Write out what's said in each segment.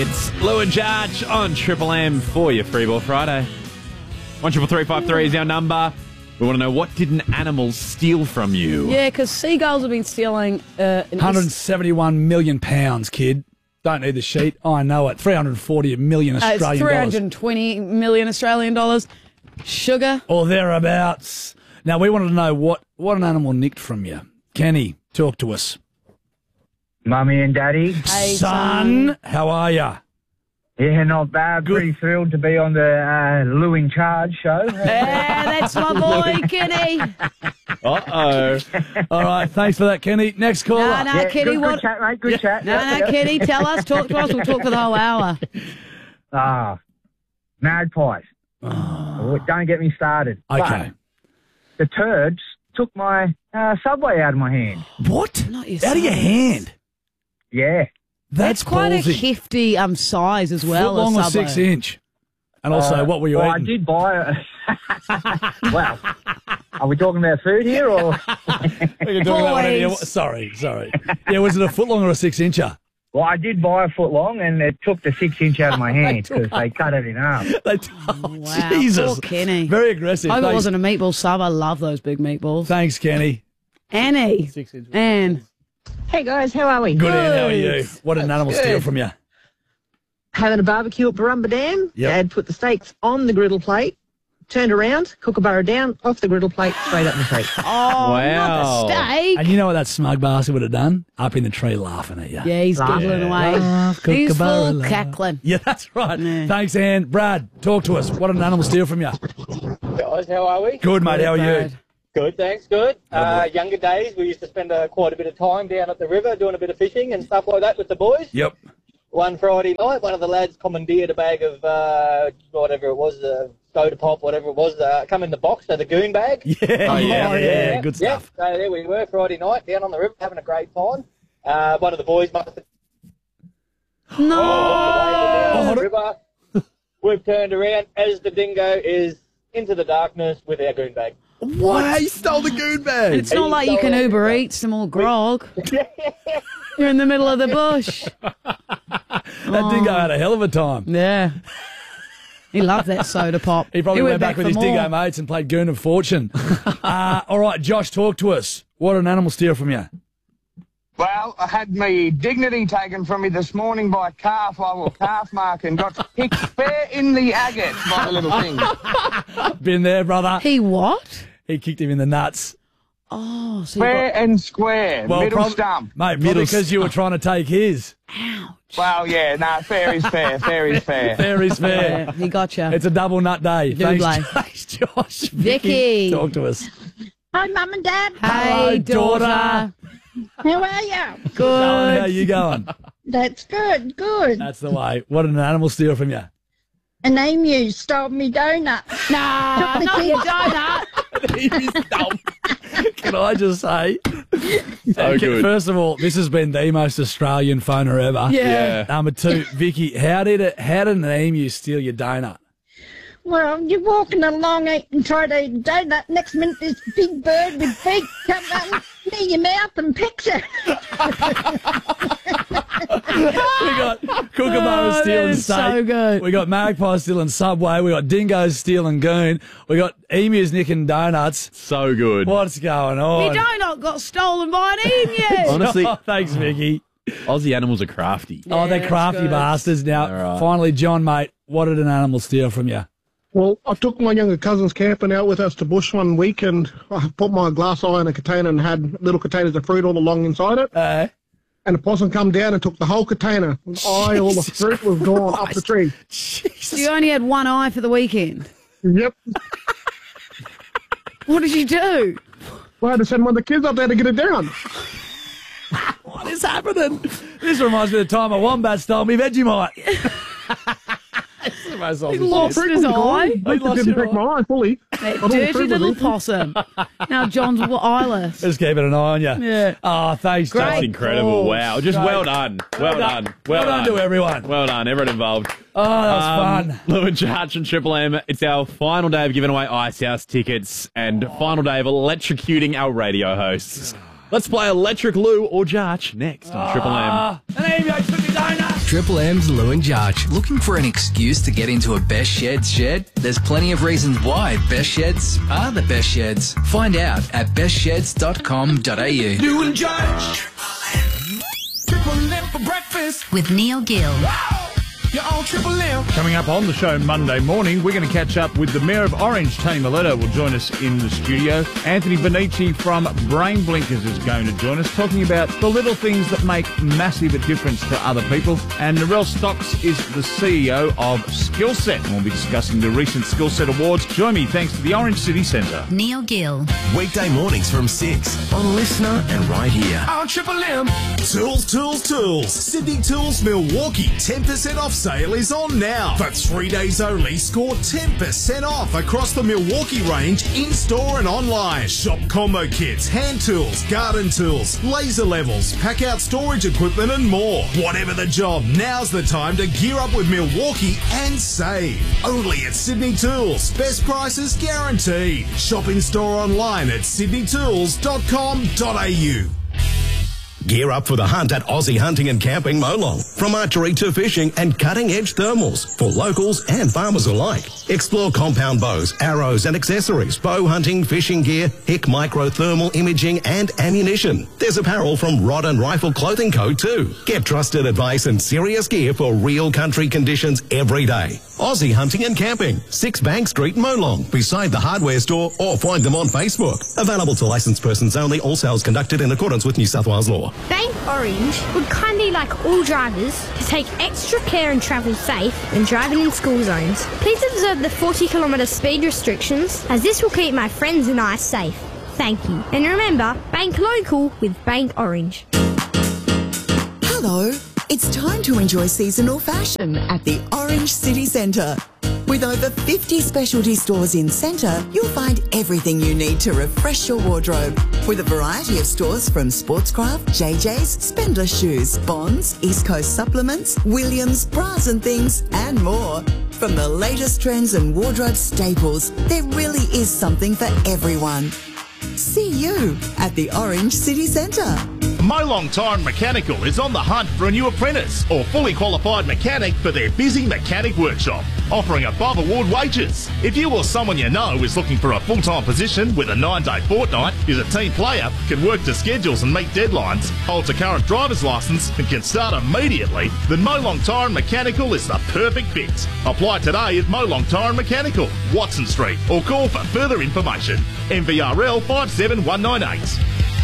It's Lou and Jarch on Triple M for your Freeball Friday. 13353 is our number. We want to know, what did an animal steal from you? Yeah, because seagulls have been stealing... 171 million pounds, kid. Don't need the sheet. I know it. 340 million Australian it's dollars. 320 million Australian dollars. Sugar. Or thereabouts. Now, we wanted to know what an animal nicked from you. Kenny, talk to us. Mummy and Daddy. Hey, Son, how are ya? Yeah, not bad. Good. Pretty thrilled to be on the Lou in Charge show. Yeah, that's my boy, Kenny. Uh-oh. All right, thanks for that, Kenny. Next caller. No, Yeah, Kenny, good what? chat, mate. Good chat. No, Kenny, tell us, talk to us. We'll talk for the whole hour. Magpies. Oh, don't get me started. Okay. But the turds took my Subway out of my hand. What? Not your Out of your size. hand? Yeah. That's quite ballsy. a hefty size as well. Foot long a or Subway. 6 inch? And also, what were you I eating? did buy well, are we talking about food here or? We can talk about whatever you want. Sorry. Yeah, was it a foot long or a 6 incher? Well, I did buy a foot long, and it took the 6 inch out of my hand because they cut it in half. Wow, Jesus. poor Kenny. Very aggressive. I hope it Thanks. wasn't a meatball sub. I love those big meatballs. Thanks, Kenny. Annie. 6 inches. Anne. Hey guys, how are we? Good, Ann, how are you? What did an animal steal from you? Having a barbecue at Barumba Dam. Yep. Dad put the steaks on the griddle plate, turned around, kookaburra down, off the griddle plate, straight up the tree. Oh, Wow. not the steak. And you know what that smug bastard would have done? Up in the tree laughing at you. Yeah, he's giggling away. He's kookaburra, full laugh. cackling. Yeah, that's right. Yeah. Thanks, Ann. Brad, talk to us. What did an animal steal from you? Guys, how are we? Good, mate. How are you? Brad. Good, thanks, good. Younger days, we used to spend quite a bit of time down at the river doing a bit of fishing and stuff like that with the boys. Yep. One Friday night, one of the lads commandeered a bag of whatever it was, soda pop, whatever it was, come in the box, so the goon bag. Yeah, yeah, good stuff. So there we were, Friday night, down on the river, having a great time. One of the boys must have No. down the river. We've turned around as the dingo is into the darkness with our goon bag. What? He stole the goon bag. It's not like you can Uber Eats some more grog. You're in the middle of the bush. That dingo had a hell of a time. Yeah. He loved that soda pop. He probably went back with for his more. dingo mates and played Goon of Fortune. All right, Josh, talk to us. What did an animal steal from you? Well, I had my dignity taken from me this morning by a calf while we were calf marking. Got kicked fair in the agate by the little thing. Been there, brother. He what? He kicked him in the nuts. Oh, so you Fair and square, middle stump. Mate, probably because you were trying to take his. Well, yeah, no, fair is fair, fair is fair. Fair is got... fair. Yeah, he got you. It's a double nut day. Double day. Thanks, Josh. Vicky. Talk to us. Hi, Mum and Dad. Hey, daughter. How are you? How Good. you going? That's good, good. That's the way. What did an animal steal from you? An emu stole me donut. Nah, not your donut. Can I just say? So good. First of all, this has been the most Australian phoner ever. Yeah. Number two, Vicky, how did an emu steal your donut? Well, you're walking along and try to eat a donut. Next minute, this big bird with feet comes up near your mouth and picks it. We got kookaburras Oh, stealing that is steak. so good. We got magpies stealing Subway. We got dingoes stealing Goon. We got emus nicking donuts. So good. What's going on? Your donut got stolen by an emu. Honestly, Oh, thanks, Vicky. Aussie animals are crafty. Oh, they're that's crafty good. bastards. Now, All right. finally, John, mate, what did an animal steal from you? Well, I took my younger cousins camping out with us to bush one week, and I put my glass eye in a container and had little containers of fruit all along inside it. And the possum come down and took the whole container. All the fruit was gone up the tree. So you only had one eye for the weekend. Yep. What did you do? Well, I had to send one of the kids up there to get it down. What is happening? This reminds me of the time a wombat stole me Vegemite. It's the most He Aussie lost shit. his eye. At least it didn't take my eye fully. That all the dirty fruit was little eaten. possum. Now John's eyeless. Just keeping an eye on you. Yeah. Oh, thanks, Great. John. That's incredible. balls. Wow. Just Great. well done. Well done. Well done to everyone. Well done, everyone involved. Oh, that was fun. Lou and Jarch and Triple M. It's our final day of giving away Ice House tickets and final day of electrocuting our radio hosts. Let's play Electric Lou or Jarch next on Triple M. An emu took your donut. Triple M's Lou and Judge. Looking for an excuse to get into a Best Sheds shed? There's plenty of reasons why Best Sheds are the best sheds. Find out at bestsheds.com.au. Lou and Judge. Triple M for breakfast. With Neil Gill. You're on Triple M. Coming up on the show Monday morning, we're going to catch up with the Mayor of Orange, Tony Miletto, will join us in the studio. Anthony Benici from Brain Blinkers is going to join us, talking about the little things that make massive difference to other people. And Narelle Stocks is the CEO of Skillset, and we'll be discussing the recent Skillset Awards. Join me thanks to the Orange City Centre. Neil Gill. Weekday mornings from 6 on Listener and right here. On Triple M. Tools, tools, tools. Sydney Tools Milwaukee. 10% off sale is on now. For 3 days only, score 10% off across the Milwaukee range in-store and online. Shop combo kits, hand tools, garden tools, laser levels, pack-out storage equipment and more. Whatever the job, now's the time to gear up with Milwaukee and save. Only at Sydney Tools. Best prices guaranteed. Shop in-store online at sydneytools.com.au. Gear up for the hunt at Aussie Hunting and Camping Molong. From archery to fishing and cutting-edge thermals for locals and farmers alike. Explore compound bows, arrows and accessories, bow hunting, fishing gear, HIC micro thermal imaging and ammunition. There's apparel from Rod and Rifle Clothing Co. too. Get trusted advice and serious gear for real country conditions every day. Aussie Hunting and Camping, 6 Bank Street, Molong, beside the hardware store, or find them on Facebook. Available to licensed persons only. All sales conducted in accordance with New South Wales law. Bank Orange would kindly like all drivers to take extra care and travel safe when driving in school zones. Please observe the 40-kilometre speed restrictions, as this will keep my friends and I safe. Thank you. And remember, bank local with Bank Orange. Hello. It's time to enjoy seasonal fashion at the Orange City Centre. With over 50 specialty stores in Centre, you'll find everything you need to refresh your wardrobe. With a variety of stores from Sportscraft, JJ's, Spendler Shoes, Bonds, East Coast Supplements, Williams, Bras and Things, and more. From the latest trends and wardrobe staples, there really is something for everyone. See you at the Orange City Centre. Molong Tire and Mechanical is on the hunt for a new apprentice or fully qualified mechanic for their busy mechanic workshop, offering above award wages. If you or someone you know is looking for a full-time position with a 9-day fortnight, is a team player, can work to schedules and meet deadlines, holds a current driver's licence and can start immediately, then Molong Tire and Mechanical is the perfect fit. Apply today at Molong Tire and Mechanical, Watson Street, or call for further information. MVRL 57198.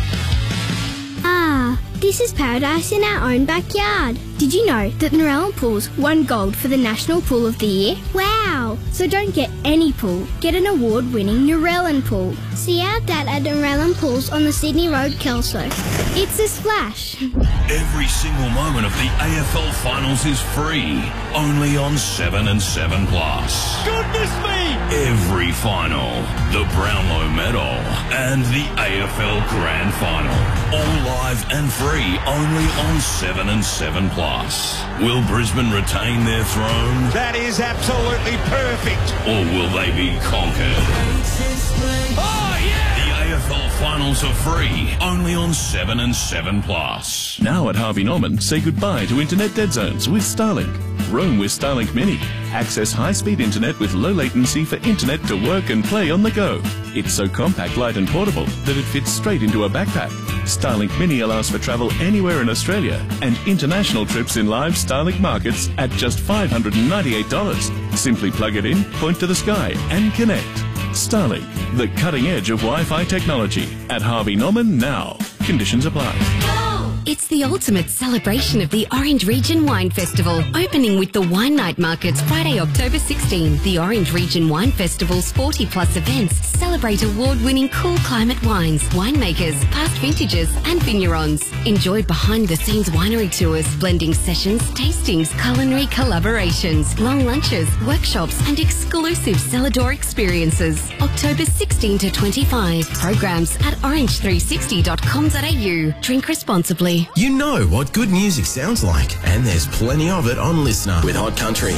Ah, this is paradise in our own backyard. Did you know that Narellan Pools won gold for the National Pool of the Year? Wow! So don't get any pool, get an award-winning Narellan Pool. See our dad at Narellan Pools on the Sydney Road, Kelso. It's a splash. Every single moment of the AFL Finals is free, only on 7 and 7 Plus. Goodness me! Every final, the Brownlow Medal, and the AFL Grand Final. All live and free, only on 7 and 7 Plus. Will Brisbane retain their throne? That is absolutely perfect. Or will they be conquered? Oh, yeah! The AFL Finals are free, only on 7 and 7 Plus. Now at Harvey Norman, say goodbye to internet dead zones with Starlink. Roam with Starlink Mini. Access high-speed internet with low latency for internet to work and play on the go. It's so compact, light and portable that it fits straight into a backpack. Starlink Mini allows for travel anywhere in Australia and international trips in live Starlink markets at just $598. Simply plug it in, point to the sky and connect. Starlink, the cutting edge of Wi-Fi technology. At Harvey Norman now. Conditions apply. It's the ultimate celebration of the Orange Region Wine Festival, opening with the Wine Night Markets Friday, October 16. The Orange Region Wine Festival's 40-plus events celebrate award-winning cool climate wines, winemakers, past vintages and vignerons. Enjoy behind-the-scenes winery tours, blending sessions, tastings, culinary collaborations, long lunches, workshops and exclusive cellar-door experiences. October 16 to 25. Programs at orange360.com.au. Drink responsibly. You know what good music sounds like, and there's plenty of it on Listener with Hot Country,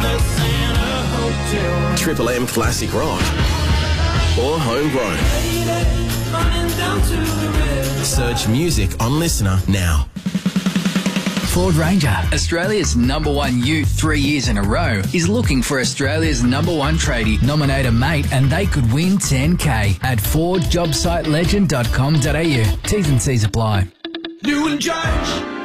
Triple M Classic Rock, or Homegrown. Search music on Listener now. Ford Ranger, Australia's #1 ute 3 years in a row, is looking for Australia's #1 tradie. Nominate a mate and they could win $10K at FordJobSiteLegend.com.au. T's and C's apply. New and Judge.